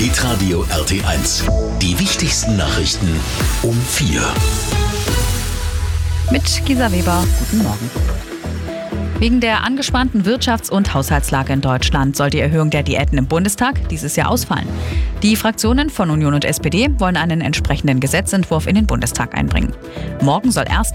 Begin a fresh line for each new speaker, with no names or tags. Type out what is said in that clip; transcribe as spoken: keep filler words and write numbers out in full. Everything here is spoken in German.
Hitradio R T eins. Die wichtigsten Nachrichten um vier.
Mit Gisa Weber, guten Morgen. Wegen der angespannten Wirtschafts- und Haushaltslage in Deutschland soll die Erhöhung der Diäten im Bundestag dieses Jahr ausfallen. Die Fraktionen von Union und S P D wollen einen entsprechenden Gesetzentwurf in den Bundestag einbringen. Morgen soll erst